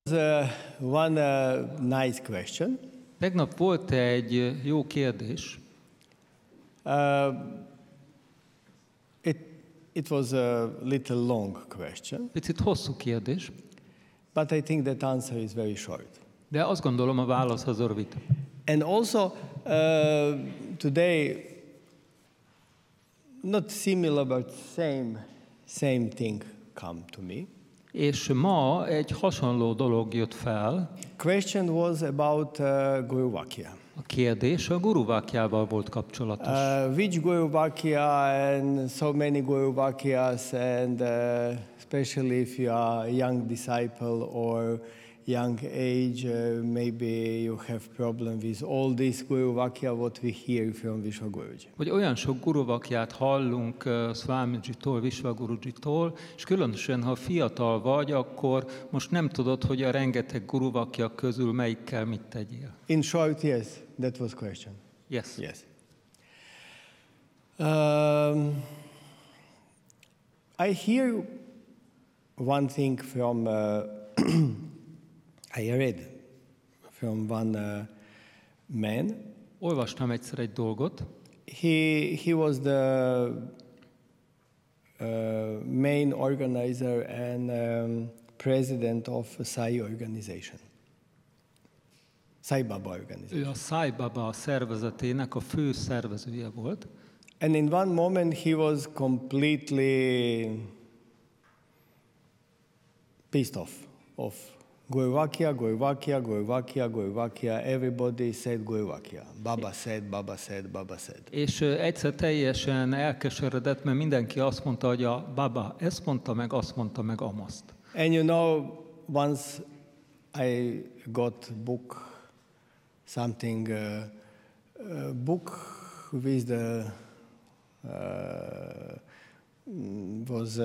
One nice question. Tegnap volt egy jó kérdés. It was a little long question, Picit hosszú kérdés, but I think that answer is very short. de azt gondolom a válasz az rövid. And also, today, not similar, but same thing come to me. És ma egy hasonló dolog jött fel. Question was about Guru Vakya. A kérdés a Guru Vakyával volt kapcsolatos. Which Guru Vakya and so many Guru Vakyas, and especially if you are a young disciple or young age, maybe you have problem with all this Guru Vakya what we hear from Vishwaguruji. Hogy olyan sok Guru Vakyát hallunk Swamiji-tól, Vishwaguruji-tól, és különösen, ha fiatal vagy, akkor most nem tudod, hogy a rengeteg Guru Vakya közül melyikkel mit tegyél. In short, yes, that was question. Yes. Yes. I hear one thing from, I read from one man. Olvastam egyszer egy dolgot. He was the main organizer and president of a Sai organization. Sai Baba organization. Ő a Sai Baba szervezetének a fő szervezője volt. And in one moment he was completely pissed off of Guru Vakya, Guru Vakya, Guru Vakya, Guru Vakya. Everybody said Guru Vakya. Baba said, Baba said, Baba said. És egyszer teljesen elkeseredett, mert mindenki azt mondta, hogy a Baba ezt mondta, meg azt mondta, meg amazt. And you know, once I got book, something, book with the, was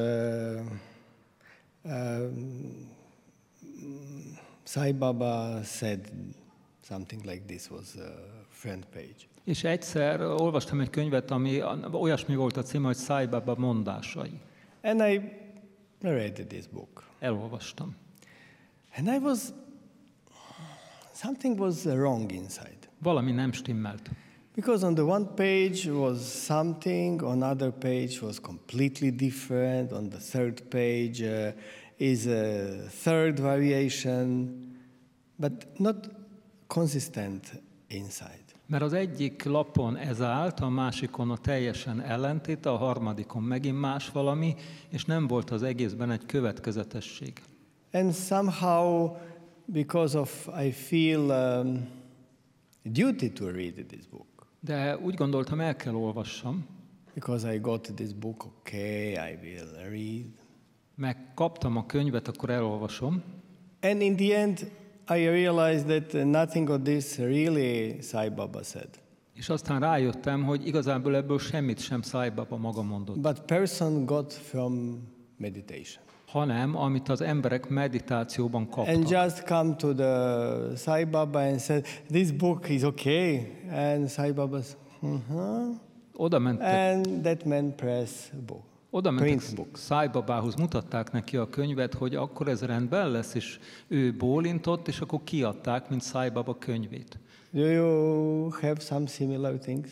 Sai Baba said something like this, was a front page. És egyszer olvastam egy könyvet, ami olyasmi volt a címe, hogy Sai Baba mondásai. And I read this book. Elolvastam. And I was, something was wrong inside. Valami nem stimmelt. Because on the one page was something, on other page was completely different, on the third page is a third variation, but not consistent inside. Mert az egyik lapon ez állt, a másikon a teljesen ellentét, a harmadikon megint más valami, és nem volt az egészben egy következetesség. And somehow, because of I feel duty to read this book. De úgy gondoltam, el kell olvassam. Because I got this book, okay, I will read. Megkaptam a könyvet, akkor elolvasom. And in the end, I realized that nothing of this really Sai Baba said. És aztán rájöttem, hogy igazából ebből semmit sem Sai Baba maga mondott. But person got from meditation. Hanem, amit az emberek meditációban kaptak. And just come to the Sai Baba and said, this book is okay. And Sai Baba said, Oda mentek. And that man press book. Oda mentek Sai Babához, mutatták neki a könyvet, hogy akkor ez rendben lesz, és ő bólintott, és akkor kiadták, mint Sai Baba könyvét. Do you have some similar things?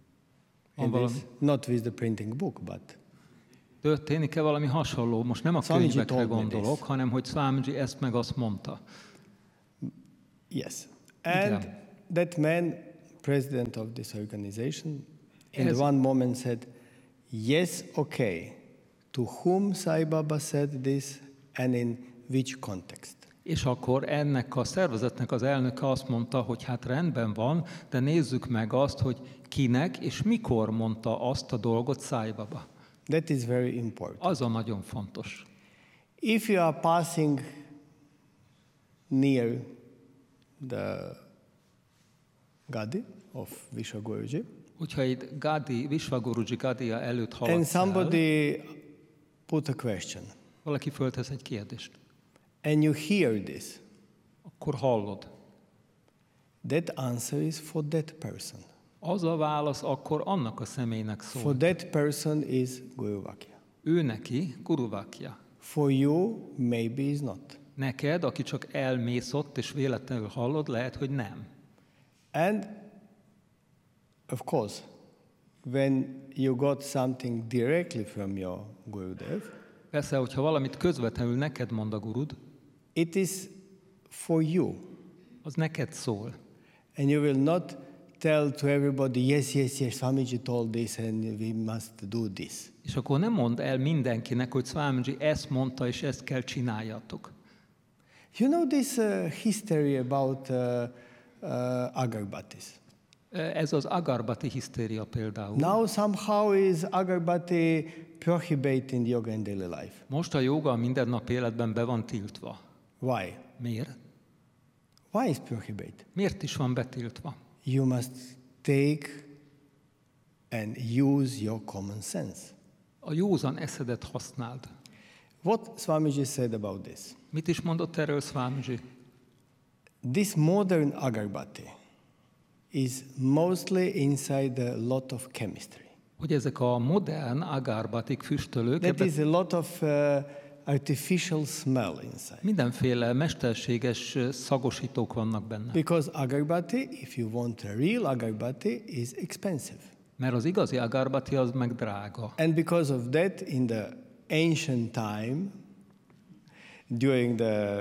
Not with the printing book, but... Történik-e valami hasonló? Most nem a könyvekre gondolok, hanem hogy Swamiji ezt meg azt mondta. Yes. And that man, president of this organization, in one moment said, yes, okay. To whom Sai Baba said this and in which context? És akkor ennek a szervezetnek az elnöke azt mondta, hogy hát rendben van, de nézzük meg azt, hogy kinek és mikor mondta azt a dolgot Sai Baba. That is very important. Az a nagyon fontos. If you are passing near the Gadi of Vishwaguruji, hogyha itt Vishwaguruji Gadia előtt haladsz and somebody put a question, valaki föltesz egy kérdést, and you hear this, akkor hallod. That answer is for that person. Az a válasz akkor annak a személynek szól. For that person is Guru Vakya. Ő neki Guru Vakya. For you, maybe is not. Neked, aki csak elmész ott és véletlenül hallod, lehet, hogy nem. And of course, when you got something directly from your Gurudev, Persze, hogyha valamit közvetlenül neked mond a gurud, it is for you. az neked szól. And you will not tell to everybody, yes, Swamiji told this and we must do this. És akkor nem mondd el mindenkinek, hogy Swamiji ezt mondta, és ezt kell csináljatok. You know this history about Agarbatis. Ez az agarbati hisztéria például. Now somehow is Agarbati prohibited in yoga and daily life. Most a jóga a mindennapi életben be van tiltva. Why? Miért? Why is prohibited? Miért is van betiltva? You must take and use your common sense. A józan eszedet használd. What Swamiji said about this? Mit is mondott erről Swamiji? This modern Agarbati is mostly inside a lot of chemistry. Hogy ezek a modern agarbatik füstölők, That is a lot of artificial smell inside. mindenféle mesterséges szagosítók vannak benne. Because Agarbati, if you want a real Agarbati, is expensive. Mert az igazi agarbati az meg drága. And because of that, in the ancient time, during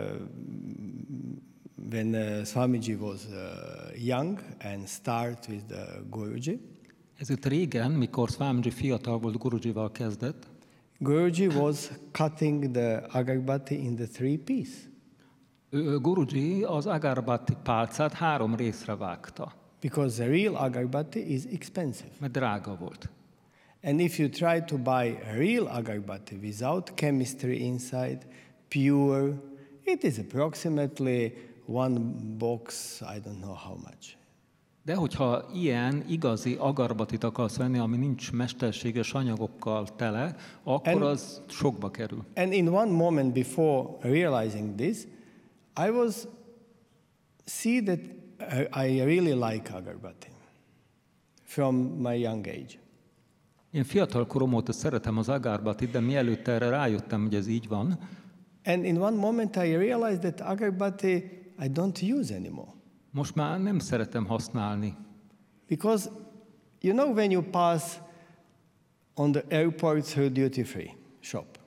when Swamiji was young and start with the Guruji, Ezért régen, mikor Swamiji fiatal volt, Gurujival kezdett, Guruji was cutting the Agarbati in the 3 pieces. Guruji az agarbati pálcát 3 részre vágta, Because the real Agarbati is expensive. mert drága volt. And if you try to buy a real Agarbati without chemistry inside, pure, it is approximately 1 box, I don't know how much. De hogyha ilyen igazi agarbatit akarsz venni, ami nincs mesterséges anyagokkal tele, akkor az sokba kerül. And in one moment before realizing this, I was see that I really like Agarbati from my young age. Én fiatal korom óta szeretem az agarbatit, de mielőtt erre rájöttem, hogy ez így van, And in one moment I realized that Agarbati I don't use anymore. most már nem szeretem használni. Because you know when you pass on the airport through duty free shop.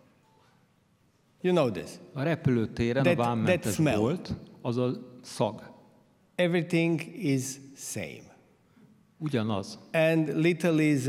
You know this. A repülőtéren That a vámmentes smell. volt, az a szag. Everything is same. Ugyanaz. And little is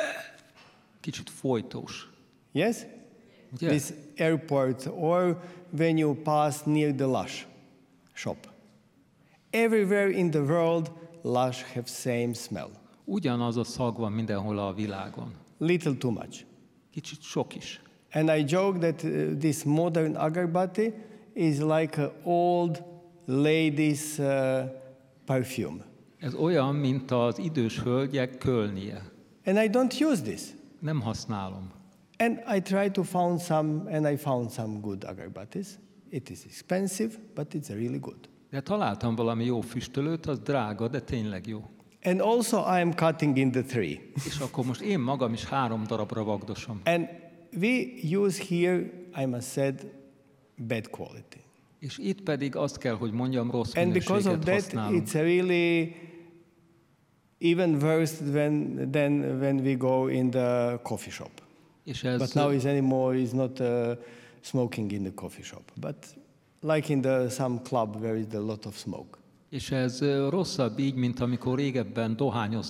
Kicsit folytós. yes? Ugye? This airport or when you pass near the Lush shop. Everywhere in the world Lush have same smell. Ugyanaz a szag van mindenhol a világon. Little too much. Kicsit sok is. And I joke that this modern Agarbati is like an old lady's perfume. Ez olyan, mint az idős hölgyek kölnie. And I don't use this. Nem használom. And I try to found some, and I found some good Agarbatis. It is expensive, but it's really good. De találtam valami jó füstölőt, az drága, de tényleg jó. And also I am cutting in the 3. És akkor most én magam is 3 darabra vagdosom. And we use here, I must say, bad quality. És itt pedig azt kell, hogy mondjam, rossz And because of minőséget that, használunk. it's a really even worse than when we go in the coffee shop. És ez, But now is not smoking in the coffee shop, but like in some club where is a lot of smoke. és ez rosszabb így, mint amikor régebben